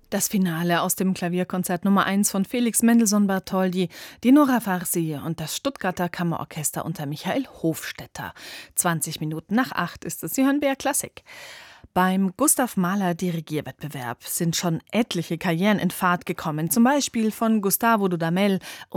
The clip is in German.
Das Finale aus dem Klavierkonzert Nummer 1 von Felix Mendelssohn Bartholdy, die Nora Farsi und das Stuttgarter Kammerorchester unter Michael Hofstetter. 20 Minuten nach 8 ist es. Sie hören BR Klassik. Beim Gustav Mahler Dirigierwettbewerb sind schon etliche Karrieren in Fahrt gekommen, zum Beispiel von Gustavo Dudamel